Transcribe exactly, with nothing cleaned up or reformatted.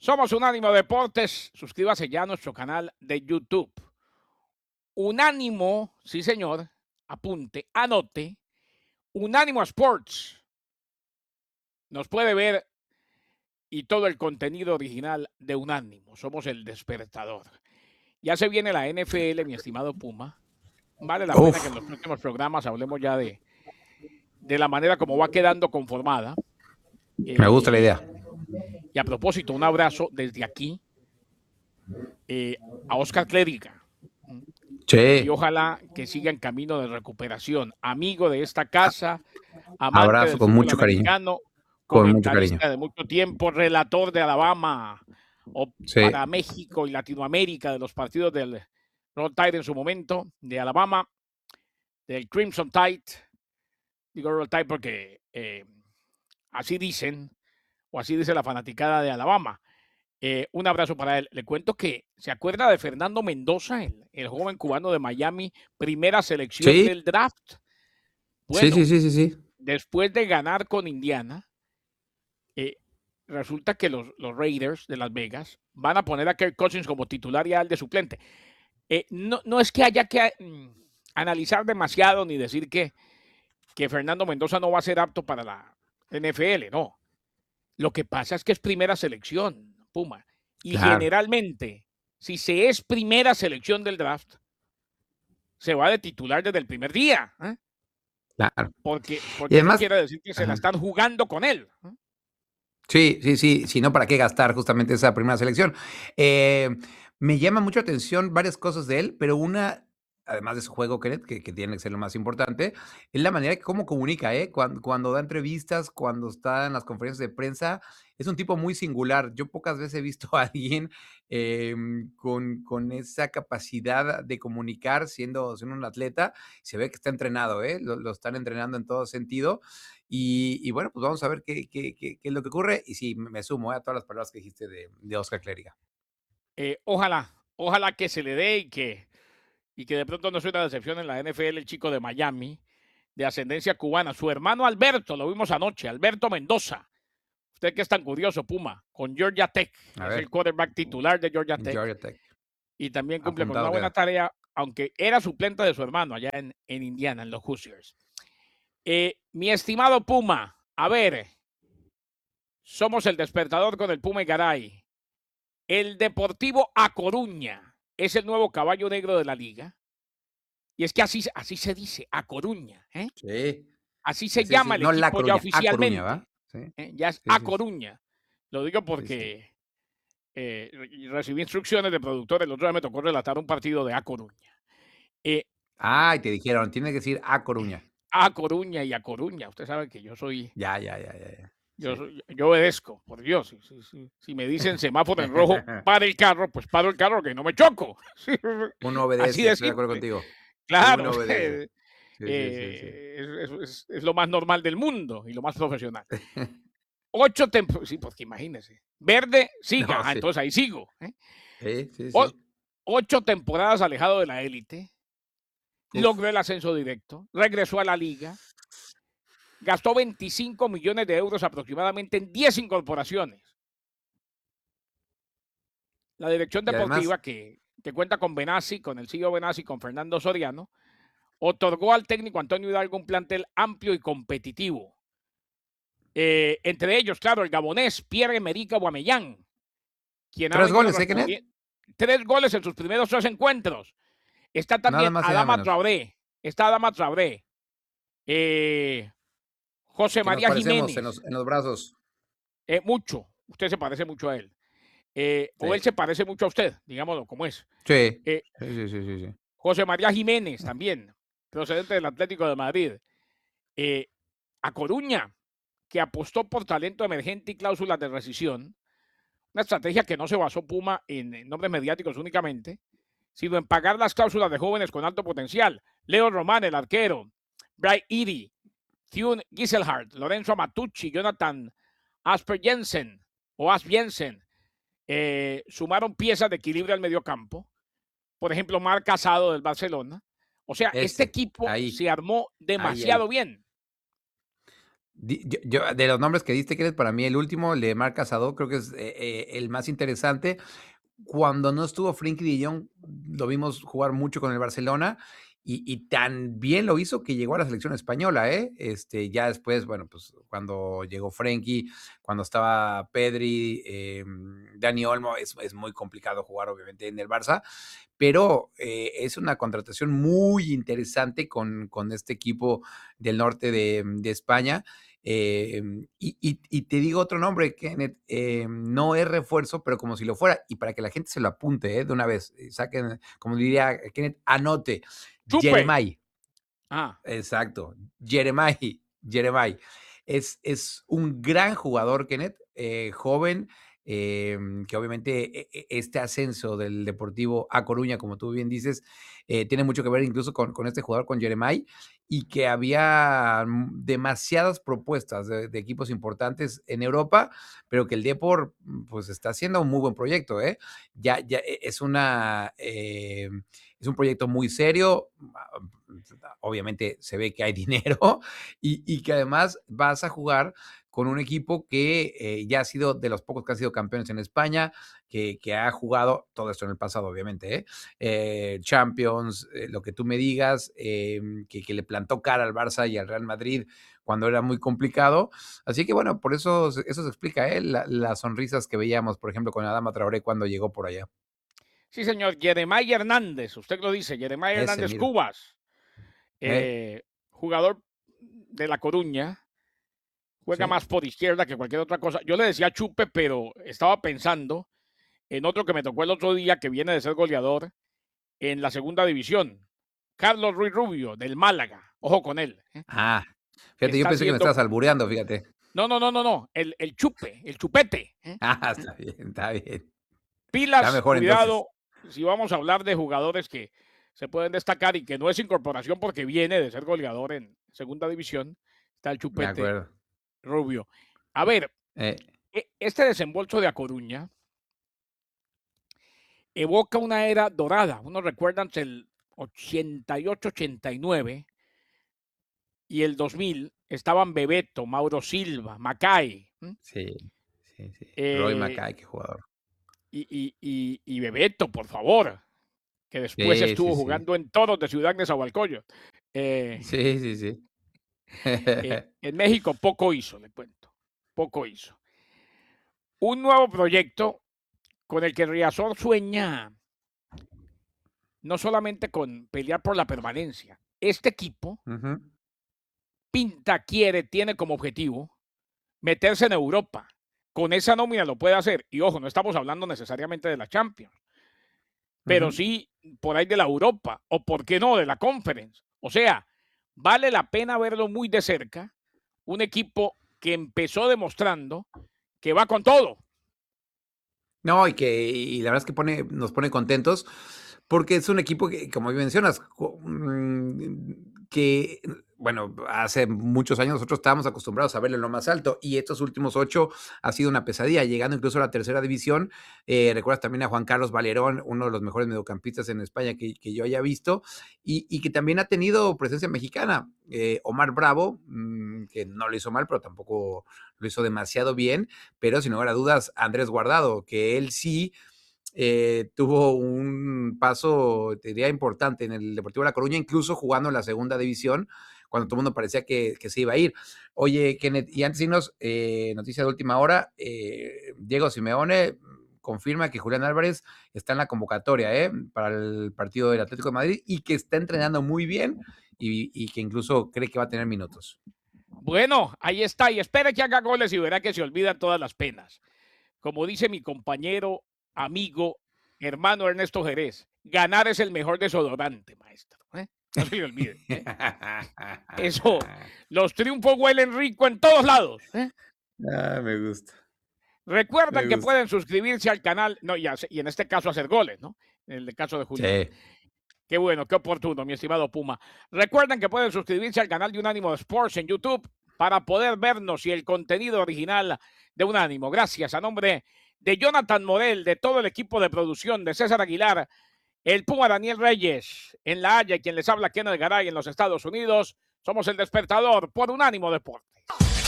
Somos Unánimo Deportes. Suscríbase ya a nuestro canal de YouTube. Unánimo, sí señor, apunte, anote. Unánimo Sports. Nos puede ver y todo el contenido original de Unánimo. Somos el despertador. Ya se viene la N F L, mi estimado Puma. Vale la Uf. pena que en los próximos programas hablemos ya de, de la manera como va quedando conformada. Me gusta la idea. Y a propósito, un abrazo desde aquí eh, a Oscar Clériga. Sí. Y ojalá que siga en camino de recuperación. Amigo de esta casa, amante Abrazo del con fútbol mucho cariño. americano, Con mucho comentarista cariño. de mucho tiempo, relator de Alabama o Sí. para México y Latinoamérica de los partidos del Roll Tide en su momento, de Alabama, del Crimson Tide. Digo Roll Tide porque eh, así dicen, o así dice la fanaticada de Alabama. Eh, un abrazo para él. Le cuento que se acuerda de Fernando Mendoza, el, el joven cubano de Miami, primera selección Sí. del draft. Sí, Bueno, sí, sí, sí, sí. después de ganar con Indiana, eh, resulta que los, los Raiders de Las Vegas van a poner a Kirk Cousins como titular y al de suplente. Eh, no, no es que haya que mm, analizar demasiado ni decir que, que Fernando Mendoza no va a ser apto para la N F L, no. Lo que pasa es que es primera selección, Puma. Y Claro. generalmente, si se es primera selección del draft, se va de titular desde el primer día. ¿eh? Claro. Porque, Y porque eso además, quiere decir que se la ajá. están jugando con él. ¿eh? Sí, sí, sí. Si no, ¿para qué gastar justamente esa primera selección? Eh, me llama mucho la atención varias cosas de él, pero una, además de su juego, Kenneth, que, que tiene que ser lo más importante, es la manera que cómo comunica, ¿eh? Cuando, cuando da entrevistas, cuando está en las conferencias de prensa, es un tipo muy singular. Yo pocas veces he visto a alguien eh, con, con esa capacidad de comunicar siendo, siendo un atleta. Se ve que está entrenado, ¿eh? Lo, lo están entrenando en todo sentido. Y, y bueno, pues vamos a ver qué, qué, qué, qué es lo que ocurre. Y sí, me sumo ¿eh? a todas las palabras que dijiste de, de Oscar Clériga. Eh, ojalá, ojalá que se le dé y que, y que de pronto no sea una decepción en la N F L el chico de Miami, de ascendencia cubana. Su hermano Alberto, lo vimos anoche, Alberto Mendoza. Usted que es tan curioso, Puma, con Georgia Tech. A Es ver. el quarterback titular de Georgia Tech. Georgia Tech. Y también cumple con una Apuntado buena queda. tarea, aunque era suplente de su hermano allá en, en Indiana, en los Hoosiers. Eh, mi estimado Puma, a ver, somos el despertador con el Puma y Garay. El Deportivo A Coruña es el nuevo caballo negro de la liga. Y es que así, así se dice, A Coruña. ¿eh? Sí. Así se Sí, sí, llama sí. el No La equipo ya Coruña, A Coruña, ¿va? oficialmente. Sí. ¿eh? Ya es Sí, A sí, sí. Coruña. Lo digo Sí, sí. porque eh, recibí instrucciones de productor. El otro día me tocó relatar un partido de A Coruña. Eh, Ay, te dijeron, tiene que decir A Coruña. A Coruña y A Coruña. Usted sabe que yo soy, Ya, ya, ya, ya, ya. yo, Sí. soy, yo obedezco, por Dios. Si, si, si, si me dicen semáforo en rojo, para el carro, pues paro el carro que no me choco. Uno Así obedece, de estoy de acuerdo simple. contigo. Claro, Uno obedece. eh, Sí, sí, sí, sí. es, es, es, lo más normal del mundo y lo más profesional. Ocho temporadas, sí, porque imagínese. Verde, siga, No, ah, sí. entonces ahí sigo. ¿eh? Sí, sí, O, sí. ocho temporadas alejado de la élite, logró el Uf. ascenso directo, regresó a la liga, gastó veinticinco millones de euros aproximadamente en diez incorporaciones. La dirección Y además, deportiva, que, que cuenta con Benassi, con el C E O Benassi, con Fernando Soriano, otorgó al técnico Antonio Hidalgo un plantel amplio y competitivo. Eh, entre ellos, claro, el gabonés Pierre-Emerick Aubameyang, quien ha tres venido goles, ¿eh, Kenneth? respondiendo tres goles en sus primeros tres encuentros. Está Nada también más y nada Adama menos. Traoré, está Adama Traoré, eh, José Que nos María parecemos en Jiménez, los, en los brazos. eh, mucho, usted se parece mucho a él, eh, o él Sí. se parece mucho a usted, digámoslo como es. Sí. Eh, Sí, sí, sí, sí, sí. José María Jiménez también, procedente del Atlético de Madrid. Eh, a Coruña, que apostó por talento emergente y cláusulas de rescisión, una estrategia que no se basó Puma en nombres mediáticos únicamente, sino en pagar las cláusulas de jóvenes con alto potencial. Leo Román, el arquero, Bright Edie, Thune Gisselhardt, Lorenzo Amatucci, Jonathan Asper Jensen o Asp Jensen, eh, sumaron piezas de equilibrio al mediocampo. Por ejemplo, Marc Casado del Barcelona. O sea, este Ese. equipo Ahí. se armó Ahí, demasiado ahí. bien. Di yo yo de los nombres que diste, Kenneth, para mí el último, el de Marc Casado, creo que es, eh eh, el más interesante. Cuando no estuvo Frenkie de Jong, lo vimos jugar mucho con el Barcelona y y tan bien lo hizo que llegó a la selección española, ¿eh? Este, ya después, bueno, pues, cuando llegó Frenkie, cuando estaba Pedri, em, Dani Olmo, es es muy complicado jugar, obviamente, en el Barça, pero, eh, es una contratación muy interesante con con este equipo del norte de de España. Em, y y y te digo otro nombre, Kenneth, em, no es refuerzo, pero como si lo fuera, y para que la gente se lo apunte, ¿eh? De una vez, eh, saquen, como diría Kenneth, anote, ¡Chupe! Yeremay. Ah, Exacto, Yeremay, Yeremay. Es es un gran jugador, Kenneth, eh, joven, em, que obviamente e e este ascenso del Deportivo A Coruña, como tú bien dices, eh, tiene mucho que ver incluso con con este jugador, con Yeremay, y que había, mm, demasiadas propuestas de de equipos importantes en Europa, pero que el Depor, mm, pues, está haciendo un muy buen proyecto, ¿eh? Ya ya e es una, em, es un proyecto muy serio, obviamente se ve que hay dinero y, y que además vas a jugar con un equipo que eh, ya ha sido de los pocos que han sido campeones en España, que, que ha jugado todo esto en el pasado, obviamente, ¿eh? Eh, Champions, eh, lo que tú me digas, eh, que, que le plantó cara al Barça y al Real Madrid cuando era muy complicado. Así que bueno, por eso, eso se explica, ¿eh? La, las sonrisas que veíamos, por ejemplo, con Adama Traoré cuando llegó por allá. sí, señor. Yeremay Hernández, usted lo dice, Yeremay Ese, Hernández mira. Cubas, Eh, eh, jugador de La Coruña, juega sí. más por izquierda que cualquier otra cosa. Yo le decía Chupe, pero estaba pensando en otro que me tocó el otro día, que viene de ser goleador en la segunda división. Carlos Ruiz Rubio, del Málaga. Ojo con él. ¿eh? Ah, fíjate, yo Está pensé que me haciendo. estabas albureando, fíjate. No, no, no, no, no. El, el chupe, el chupete. ¿eh? Ah, está bien, está bien. Está Pilas, mejor entonces. cuidado. Si vamos a hablar de jugadores que se pueden destacar y que no es incorporación porque viene de ser goleador en segunda división, está el Me chupete acuerdo. Rubio. A ver, Eh, e- este desembolso de A Coruña evoca una era dorada. Uno recuerda entre el ochenta y ocho ochenta y nueve y el dos mil estaban Bebeto, Mauro Silva, Macay. sí, sí, sí. Roy Eh, Mackay, qué jugador. y, y, y, y, Bebeto, por favor, que después Sí, sí, estuvo sí. jugando en toros de Ciudad de Nezahualcóyotl. Eh, Sí, sí, sí. eh, en México poco hizo, le cuento, poco hizo. Un nuevo proyecto con el que Riazor sueña no solamente con pelear por la permanencia. Este equipo Ujú, pinta, quiere, tiene como objetivo meterse en Europa. Con esa nómina lo puede hacer. Y ojo, no estamos hablando necesariamente de la Champions, pero ujú. sí por ahí de la Europa, o por qué no, de la Conference. O sea, vale la pena verlo muy de cerca. Un equipo que empezó demostrando que va con todo. No, y que y la verdad es que pone nos pone contentos, porque es un equipo que, como bien mencionas, jo mm, que, bueno, hace muchos años nosotros estábamos acostumbrados a verlo en lo más alto, y estos últimos ocho ha sido una pesadilla, llegando incluso a la tercera división. Eh, recuerdas también a Juan Carlos Valerón, uno de los mejores mediocampistas en España que que yo haya visto, y y que también ha tenido presencia mexicana. Eh, Omar Bravo, mm, que no lo hizo mal, pero tampoco lo hizo demasiado bien, pero sin lugar a dudas, Andrés Guardado, que él sí eh, tuvo un paso, te diría, importante en el Deportivo de La Coruña, incluso jugando en la segunda división, cuando todo el mundo parecía que, que se iba a ir. Oye, Kenneth, y antes de irnos, eh, noticia de última hora, eh, Diego Simeone confirma que Julián Álvarez está en la convocatoria ¿eh? para el partido del Atlético de Madrid y que está entrenando muy bien y, y que incluso cree que va a tener minutos. Bueno, ahí está. Y espere que haga goles y verá que se olvidan todas las penas. Como dice mi compañero, amigo, hermano Ernesto Jerez, ganar es el mejor desodorante, maestro. ¿eh? No se le olvide. ¿eh? Eso, los triunfos huelen rico en todos lados. ¿eh? Ah, me gusta, Recuerdan me que gusta. pueden suscribirse al canal, no, y, y en este caso hacer goles, ¿no? En el caso de Julián. Sí. Qué bueno, qué oportuno, mi estimado Puma. Recuerden que pueden suscribirse al canal de Unánimo Sports en YouTube para poder vernos y el contenido original de Unánimo. Gracias a nombre de Jonathan Morel, de todo el equipo de producción, de César Aguilar, el Puma Daniel Reyes en La Haya y quien les habla Kenneth Garay en los Estados Unidos. Somos el despertador por Unánimo Deportes.